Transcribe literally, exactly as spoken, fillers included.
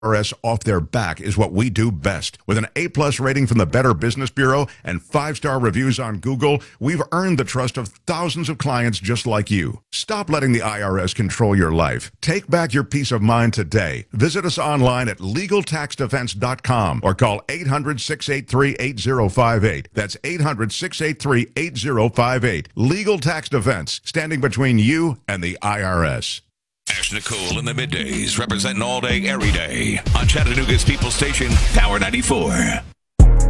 I R S off their back is what we do best. With an A-plus rating from the Better Business Bureau and five-star reviews on Google, we've earned the trust of thousands of clients just like you. Stop letting the I R S control your life. Take back your peace of mind today. Visit us online at legal tax defense dot com or call eight hundred, six eight three, eight zero five eight. That's eight hundred, six eight three, eight zero five eight. Legal Tax Defense, standing between you and the I R S. Ash Nicole in the middays, representing all day, every day on Chattanooga's People Station, Power ninety-four.